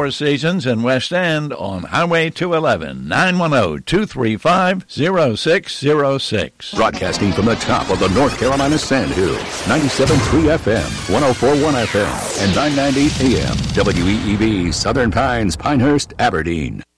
Four Seasons in West End on Highway 211, 910-235-0606. Broadcasting from the top of the North Carolina Sandhills, 97.3 FM, 104.1 FM, and 990 AM, WEEB, Southern Pines, Pinehurst, Aberdeen.